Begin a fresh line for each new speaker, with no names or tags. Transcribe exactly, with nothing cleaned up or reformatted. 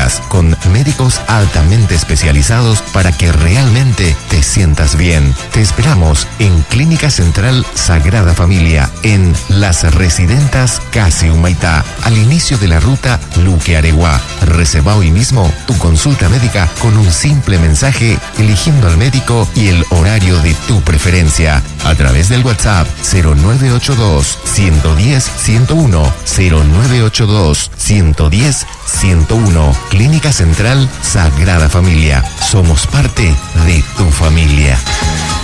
consultas con médicos altamente especializados para que realmente te sientas bien. Te esperamos en Clínica Central Sagrada Familia, en Las Residentas Casi Humaitá, al inicio de la ruta Luque Areguá. Reserva hoy mismo tu consulta médica con un simple mensaje eligiendo al médico y el horario de tu preferencia a través del WhatsApp cero nueve ocho dos, uno uno cero, uno uno cero nueve ocho dos, uno uno cero, uno uno. Clínica Central Sagrada Familia. Somos parte de tu familia.